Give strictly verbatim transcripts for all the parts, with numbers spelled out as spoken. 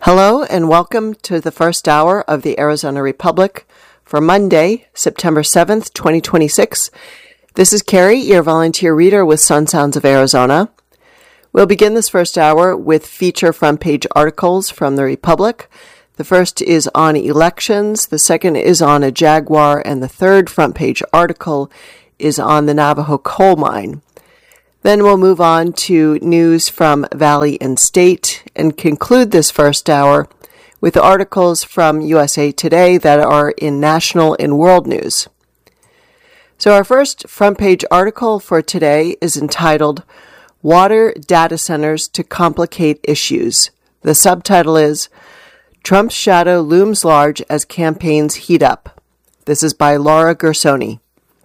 Hello and welcome to the first hour of the Arizona Republic for Monday, September seventh, twenty twenty-six. This is Carrie, your volunteer reader with Sun Sounds of Arizona. We'll begin this first hour with feature front page articles from the Republic. The first is on elections, the second is on a jaguar, and the third front page article is on the Navajo coal mine. Then we'll move on to news from Valley and State and conclude this first hour with articles from U S A Today that are in national and world news. So our first front page article for today is entitled Water Data Centers to Complicate Issues. The subtitle is Trump's Shadow Looms Large as Campaigns Heat Up. This is by Laura Gersoni.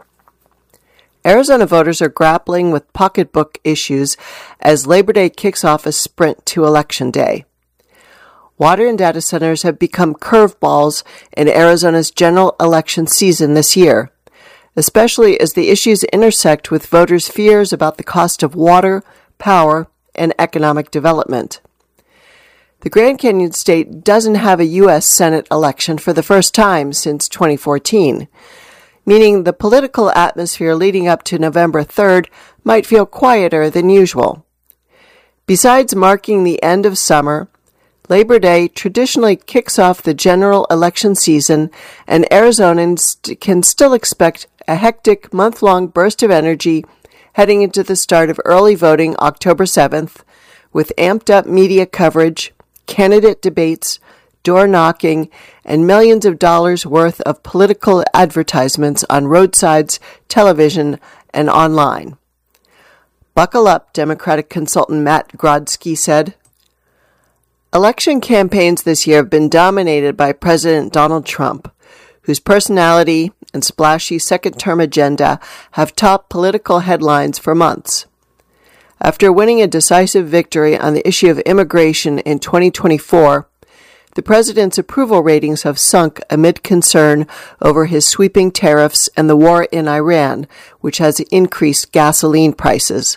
Arizona voters are grappling with pocketbook issues as Labor Day kicks off a sprint to Election Day. Water and data centers have become curveballs in Arizona's general election season this year, especially as the issues intersect with voters' fears about the cost of water, power, and economic development. The Grand Canyon State doesn't have a U S Senate election for the first time since twenty fourteen, meaning the political atmosphere leading up to November third might feel quieter than usual. Besides marking the end of summer, Labor Day traditionally kicks off the general election season, and Arizonans can still expect a hectic month-long burst of energy heading into the start of early voting October seventh, with amped-up media coverage, candidate debates, door knocking, and millions of dollars worth of political advertisements on roadsides, television, and online. Buckle up, Democratic consultant Matt Grodsky said. Election campaigns this year have been dominated by President Donald Trump, whose personality and splashy second-term agenda have topped political headlines for months. After winning a decisive victory on the issue of immigration in twenty twenty-four, the president's approval ratings have sunk amid concern over his sweeping tariffs and the war in Iran, which has increased gasoline prices.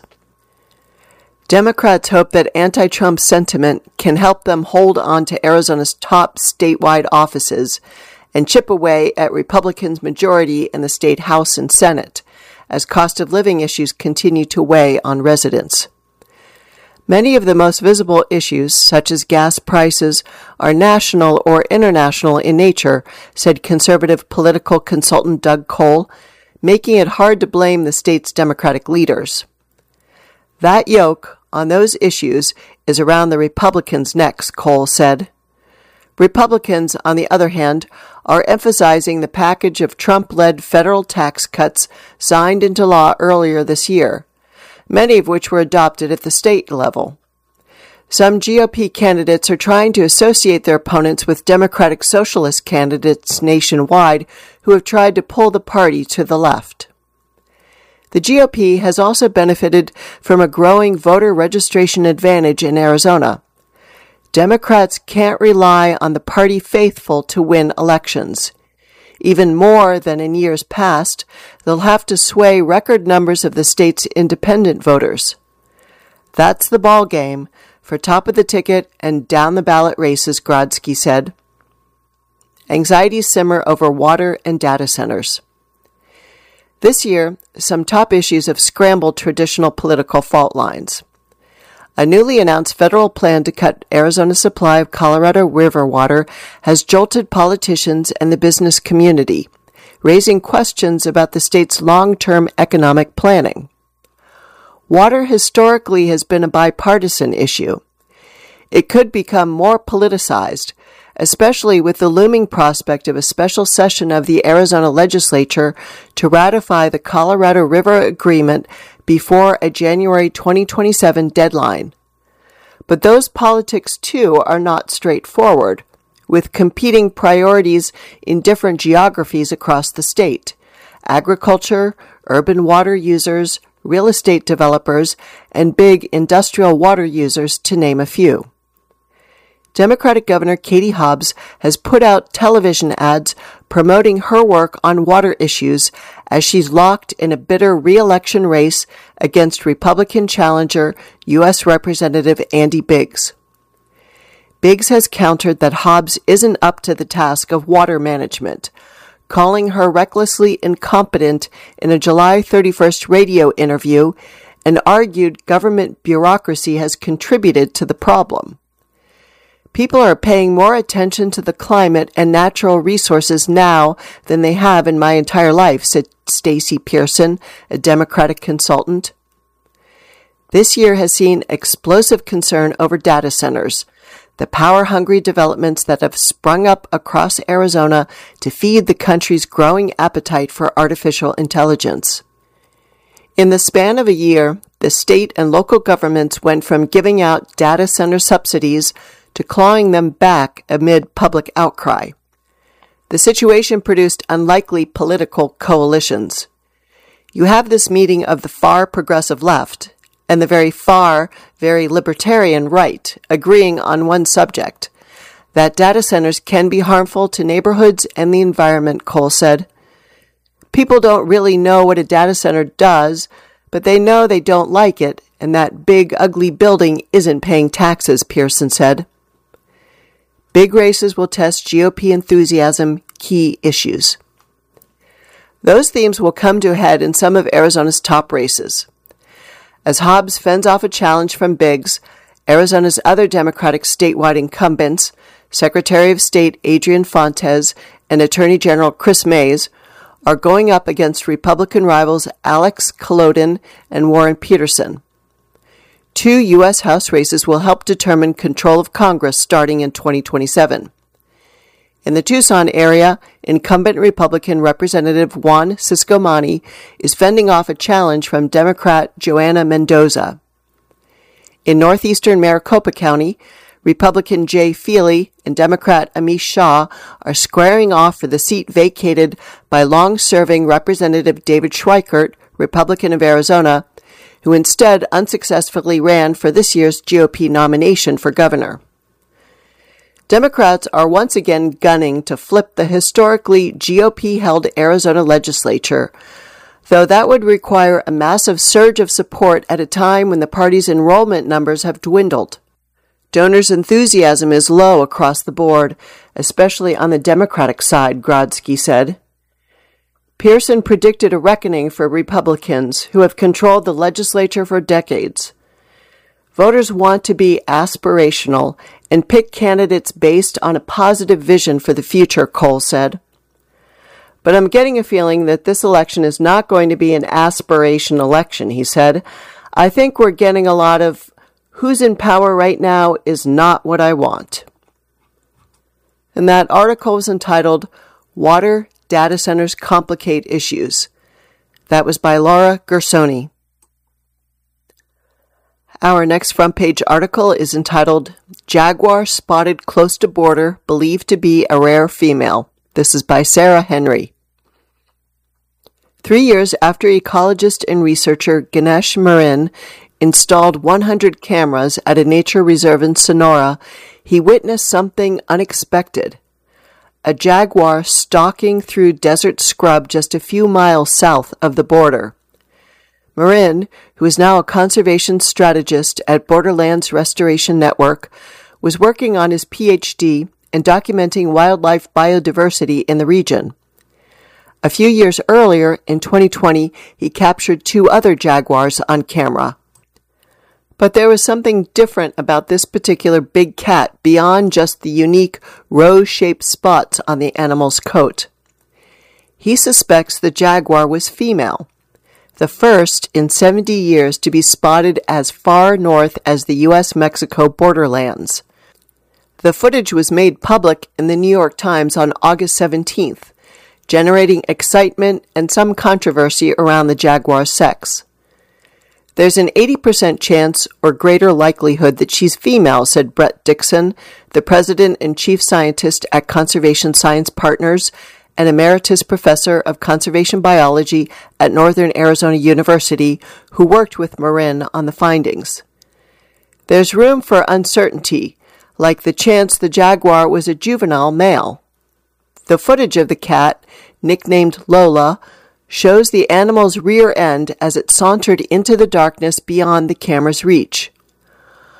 Democrats hope that anti-Trump sentiment can help them hold on to Arizona's top statewide offices and chip away at Republicans' majority in the state House and Senate, as cost of living issues continue to weigh on residents. Many of the most visible issues, such as gas prices, are national or international in nature, said conservative political consultant Doug Cole, making it hard to blame the state's Democratic leaders. That yoke on those issues is around the Republicans' necks, Cole said. Republicans, on the other hand, are emphasizing the package of Trump-led federal tax cuts signed into law earlier this year, many of which were adopted at the state level. Some G O P candidates are trying to associate their opponents with Democratic Socialist candidates nationwide who have tried to pull the party to the left. The G O P has also benefited from a growing voter registration advantage in Arizona. Democrats can't rely on the party faithful to win elections. Even more than in years past, they'll have to sway record numbers of the state's independent voters. That's the ball game for top-of-the-ticket and down-the-ballot races, Grodsky said. Anxieties simmer over water and data centers. This year, some top issues have scrambled traditional political fault lines. A newly announced federal plan to cut Arizona's supply of Colorado River water has jolted politicians and the business community, raising questions about the state's long-term economic planning. Water historically has been a bipartisan issue. It could become more politicized, especially with the looming prospect of a special session of the Arizona legislature to ratify the Colorado River Agreement before a January twenty twenty-seven deadline. But those politics, too, are not straightforward, with competing priorities in different geographies across the state: agriculture, urban water users, real estate developers, and big industrial water users, to name a few. Democratic Governor Katie Hobbs has put out television ads promoting her work on water issues as she's locked in a bitter re-election race against Republican challenger U S Representative Andy Biggs. Biggs has countered that Hobbs isn't up to the task of water management, calling her recklessly incompetent in a July thirty-first radio interview, and argued government bureaucracy has contributed to the problem. People are paying more attention to the climate and natural resources now than they have in my entire life, said Stacey Pearson, a Democratic consultant. This year has seen explosive concern over data centers, the power-hungry developments that have sprung up across Arizona to feed the country's growing appetite for artificial intelligence. In the span of a year, the state and local governments went from giving out data center subsidies to clawing them back amid public outcry. The situation produced unlikely political coalitions. You have this meeting of the far progressive left and the very far, very libertarian right agreeing on one subject, that data centers can be harmful to neighborhoods and the environment, Cole said. People don't really know what a data center does, but they know they don't like it, and that big, ugly building isn't paying taxes, Pearson said. Big races will test G O P enthusiasm, key issues. Those themes will come to a head in some of Arizona's top races. As Hobbs fends off a challenge from Biggs, Arizona's other Democratic statewide incumbents, Secretary of State Adrian Fontes and Attorney General Chris Mays, are going up against Republican rivals Alex Kolodin and Warren Peterson. Two U S House races will help determine control of Congress starting in twenty twenty-seven. In the Tucson area, incumbent Republican Representative Juan Ciscomani is fending off a challenge from Democrat Joanna Mendoza. In northeastern Maricopa County, Republican Jay Feely and Democrat Amish Shah are squaring off for the seat vacated by long-serving Representative David Schweikert, Republican of Arizona, who instead unsuccessfully ran for this year's G O P nomination for governor. Democrats are once again gunning to flip the historically G O P-held Arizona legislature, though that would require a massive surge of support at a time when the party's enrollment numbers have dwindled. Donors' enthusiasm is low across the board, especially on the Democratic side, Grodsky said. Pearson predicted a reckoning for Republicans who have controlled the legislature for decades. Voters want to be aspirational and pick candidates based on a positive vision for the future, Cole said. But I'm getting a feeling that this election is not going to be an aspiration election, he said. I think we're getting a lot of who's in power right now is not what I want. And that article was entitled Water Data Centers Complicate Issues. That was by Laura Gersoni. Our next front page article is entitled Jaguar Spotted Close to Border Believed to be a Rare Female. This is by Sarah Henry. Three years after ecologist and researcher Ganesh Marin installed one hundred cameras at a nature reserve in Sonora, he witnessed something unexpected. A jaguar stalking through desert scrub just a few miles south of the border. Marin, who is now a conservation strategist at Borderlands Restoration Network, was working on his P H D and documenting wildlife biodiversity in the region. A few years earlier, in twenty twenty, he captured two other jaguars on camera. But there was something different about this particular big cat beyond just the unique rose-shaped spots on the animal's coat. He suspects the jaguar was female, the first in seventy years to be spotted as far north as the U S Mexico borderlands. The footage was made public in the New York Times on August seventeenth, generating excitement and some controversy around the jaguar's sex. There's an eighty percent chance or greater likelihood that she's female, said Brett Dixon, the president and chief scientist at Conservation Science Partners and emeritus professor of conservation biology at Northern Arizona University, who worked with Marin on the findings. There's room for uncertainty, like the chance the jaguar was a juvenile male. The footage of the cat, nicknamed Lola, shows the animal's rear end as it sauntered into the darkness beyond the camera's reach.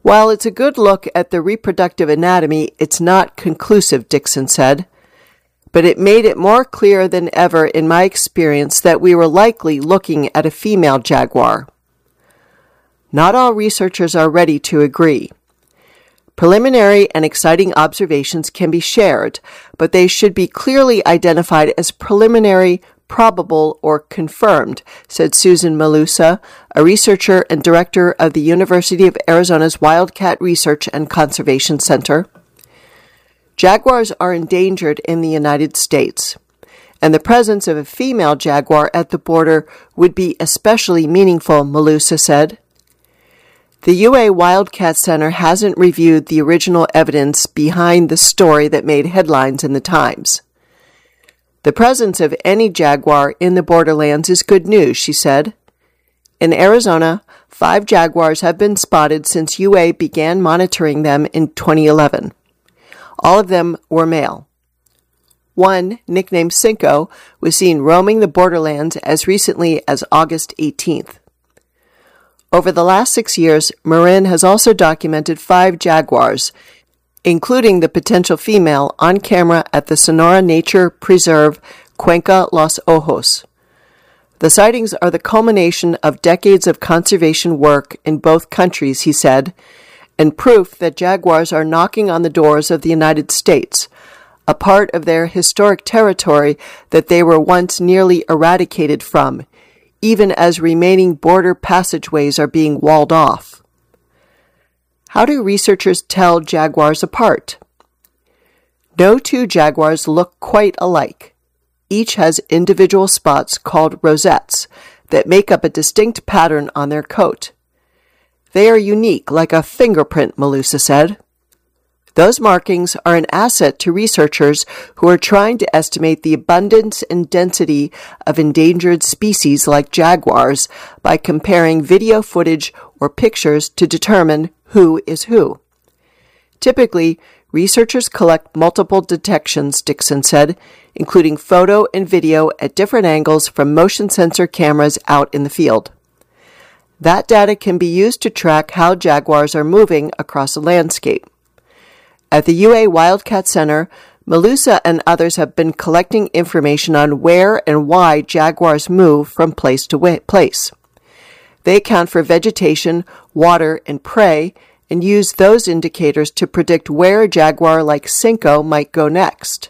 While it's a good look at the reproductive anatomy, it's not conclusive, Dixon said. But it made it more clear than ever in my experience that we were likely looking at a female jaguar. Not all researchers are ready to agree. Preliminary and exciting observations can be shared, but they should be clearly identified as preliminary, probable, or confirmed, said Susan Malusa, a researcher and director of the University of Arizona's Wildcat Research and Conservation Center. Jaguars are endangered in the United States, and the presence of a female jaguar at the border would be especially meaningful, Malusa said. The U A Wildcat Center hasn't reviewed the original evidence behind the story that made headlines in the Times. The presence of any jaguar in the borderlands is good news, she said. In Arizona, five jaguars have been spotted since U A began monitoring them in twenty eleven. All of them were male. One, nicknamed Cinco, was seen roaming the borderlands as recently as August eighteenth. Over the last six years, Marin has also documented five jaguars, including the potential female, on camera at the Sonora Nature Preserve, Cuenca Los Ojos. The sightings are the culmination of decades of conservation work in both countries, he said, and proof that jaguars are knocking on the doors of the United States, a part of their historic territory that they were once nearly eradicated from, even as remaining border passageways are being walled off. How do researchers tell jaguars apart? No two jaguars look quite alike. Each has individual spots called rosettes that make up a distinct pattern on their coat. They are unique, like a fingerprint, Malusa said. Those markings are an asset to researchers who are trying to estimate the abundance and density of endangered species like jaguars by comparing video footage or pictures to determine who is who. Typically, researchers collect multiple detections, Dixon said, including photo and video at different angles from motion sensor cameras out in the field. That data can be used to track how jaguars are moving across a landscape. At the U A Wildcat Center, Malusa and others have been collecting information on where and why jaguars move from place to place. They account for vegetation, water, and prey, and use those indicators to predict where a jaguar like Cinco might go next.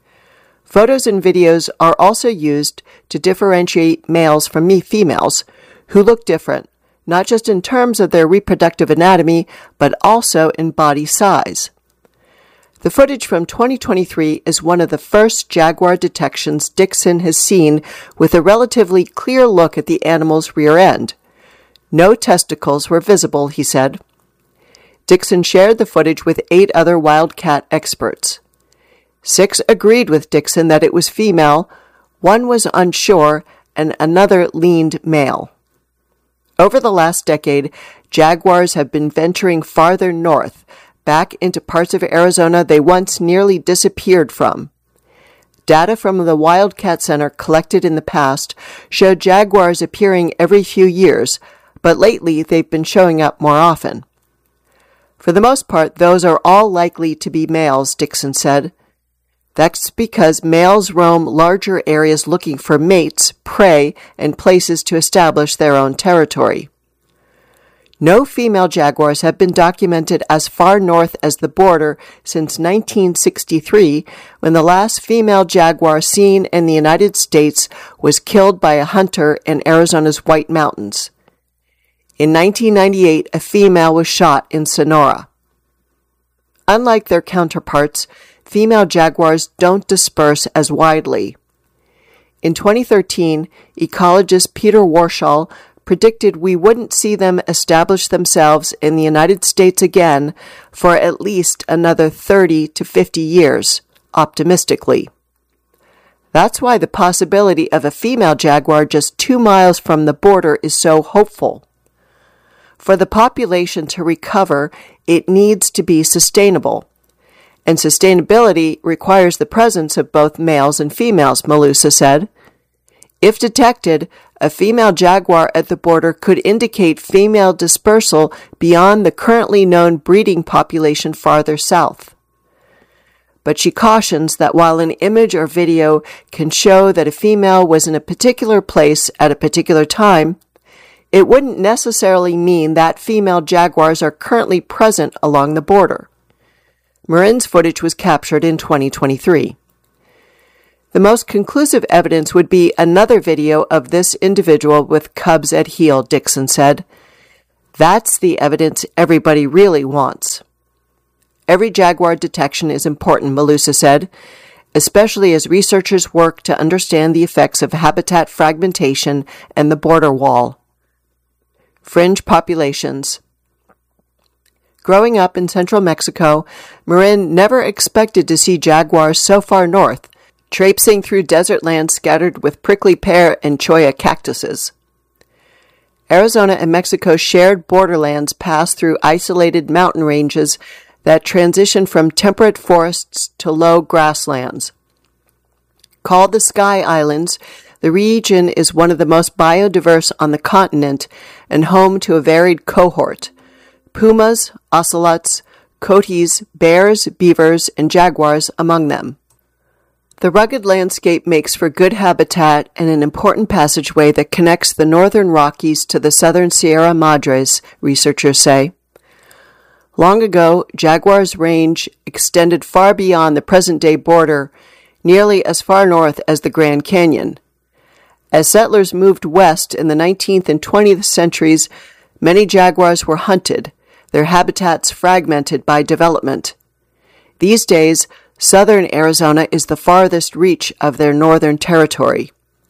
Photos and videos are also used to differentiate males from females, who look different, not just in terms of their reproductive anatomy, but also in body size. The footage from twenty twenty-three is one of the first jaguar detections Dixon has seen with a relatively clear look at the animal's rear end. No testicles were visible, he said. Dixon shared the footage with eight other wildcat experts. Six agreed with Dixon that it was female, one was unsure, and another leaned male. Over the last decade, jaguars have been venturing farther north, back into parts of Arizona they once nearly disappeared from. Data from the Wildcat Center collected in the past showed jaguars appearing every few years, but lately they've been showing up more often. For the most part, those are all likely to be males, Dixon said. That's because males roam larger areas looking for mates, prey, and places to establish their own territory. No female jaguars have been documented as far north as the border since nineteen sixty-three, when the last female jaguar seen in the United States was killed by a hunter in Arizona's White Mountains. In nineteen ninety-eight, a female was shot in Sonora. Unlike their counterparts, female jaguars don't disperse as widely. In twenty thirteen, ecologist Peter Warshall predicted we wouldn't see them establish themselves in the United States again for at least another thirty to fifty years, optimistically. That's why the possibility of a female jaguar just two miles from the border is so hopeful. For the population to recover, it needs to be sustainable. And sustainability requires the presence of both males and females, Malusa said. If detected, A female jaguar at the border could indicate female dispersal beyond the currently known breeding population farther south. But she cautions that while an image or video can show that a female was in a particular place at a particular time, it wouldn't necessarily mean that female jaguars are currently present along the border. Marin's footage was captured in twenty twenty-three. The most conclusive evidence would be another video of this individual with cubs at heel, Dixon said. That's the evidence everybody really wants. Every jaguar detection is important, Malusa said, especially as researchers work to understand the effects of habitat fragmentation and the border wall. Fringe populations. Growing up in central Mexico, Marin never expected to see jaguars so far north, traipsing through desert lands scattered with prickly pear and cholla cactuses. Arizona and Mexico's shared borderlands pass through isolated mountain ranges that transition from temperate forests to low grasslands. Called the Sky Islands, the region is one of the most biodiverse on the continent and home to a varied cohort: pumas, ocelots, coatis, bears, beavers, and jaguars among them. The rugged landscape makes for good habitat and an important passageway that connects the northern Rockies to the southern Sierra Madres, researchers say. Long ago, jaguars' range extended far beyond the present-day border, nearly as far north as the Grand Canyon. As settlers moved west in the nineteenth and twentieth centuries, many jaguars were hunted, their habitats fragmented by development. These days, southern Arizona is the farthest reach of their northern territory.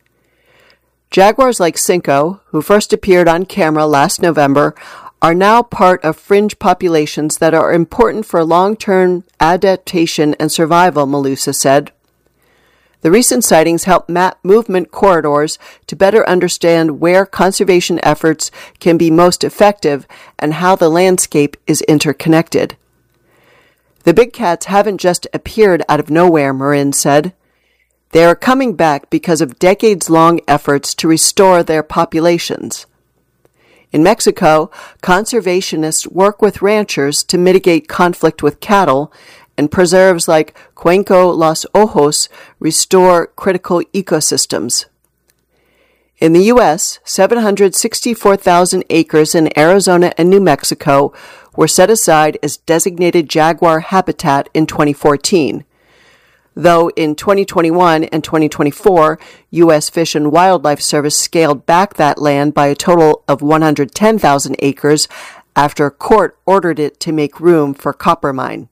Jaguars like Cinco, who first appeared on camera last November, are now part of fringe populations that are important for long-term adaptation and survival, Malusa said. The recent sightings help map movement corridors to better understand where conservation efforts can be most effective and how the landscape is interconnected. The big cats haven't just appeared out of nowhere, Marin said. They are coming back because of decades-long efforts to restore their populations. In Mexico, conservationists work with ranchers to mitigate conflict with cattle, and preserves like Cuenco Los Ojos restore critical ecosystems. In the U S, seven hundred sixty-four thousand acres in Arizona and New Mexico were set aside as designated jaguar habitat in twenty fourteen, though in twenty twenty-one and twenty twenty-four, U S Fish and Wildlife Service scaled back that land by a total of one hundred ten thousand acres after a court ordered it to make room for copper mine.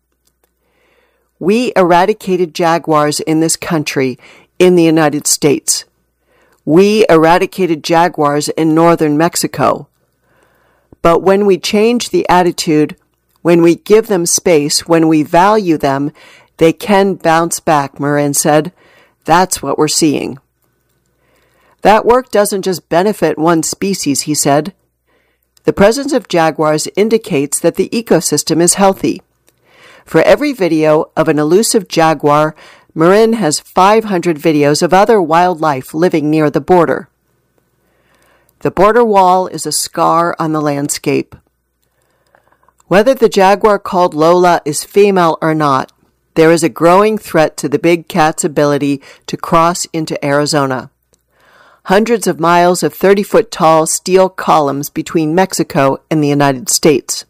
We eradicated jaguars in this country, in the United States. We eradicated jaguars in northern Mexico. But when we change the attitude, when we give them space, when we value them, they can bounce back, Marin said. That's what we're seeing. That work doesn't just benefit one species, he said. The presence of jaguars indicates that the ecosystem is healthy. For every video of an elusive jaguar, Marin has five hundred videos of other wildlife living near the border. The border wall is a scar on the landscape. Whether the jaguar called Lola is female or not, there is a growing threat to the big cat's ability to cross into Arizona. Hundreds of miles of thirty-foot-tall steel columns between Mexico and the United States.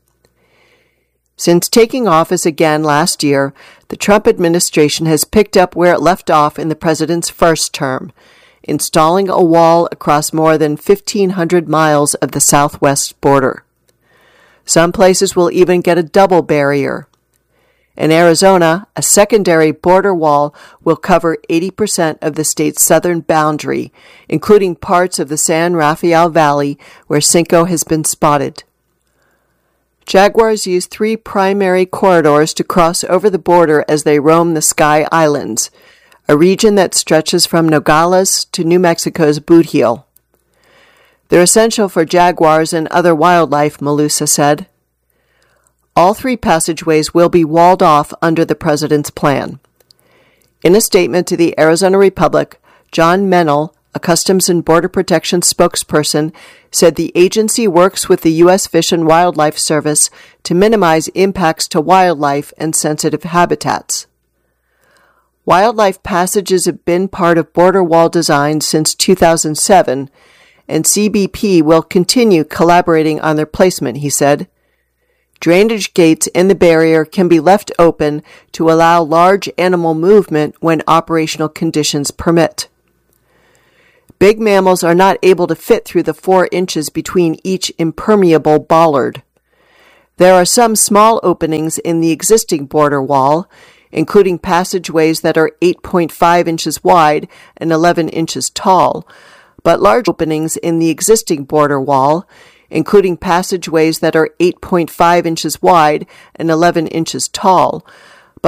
Since taking office again last year, the Trump administration has picked up where it left off in the president's first term, installing a wall across more than fifteen hundred miles of the southwest border. Some places will even get a double barrier. In Arizona, a secondary border wall will cover eighty percent of the state's southern boundary, including parts of the San Rafael Valley where Cinco has been spotted. Jaguars use three primary corridors to cross over the border as they roam the Sky Islands, a region that stretches from Nogales to New Mexico's Boot Heel. They're essential for jaguars and other wildlife, Malusa said. All three passageways will be walled off under the president's plan. In a statement to the Arizona Republic, John Mennel, A Customs and Border Protection spokesperson said the agency works with the U S Fish and Wildlife Service to minimize impacts to wildlife and sensitive habitats. Wildlife passages have been part of border wall design since two thousand seven, and C B P will continue collaborating on their placement, he said. Drainage gates in the barrier can be left open to allow large animal movement when operational conditions permit. Big mammals are not able to fit through the four inches between each impermeable bollard. There are some small openings in the existing border wall, including passageways that are eight point five inches wide and eleven inches tall, but large openings in the existing border wall, including passageways that are eight point five inches wide and eleven inches tall,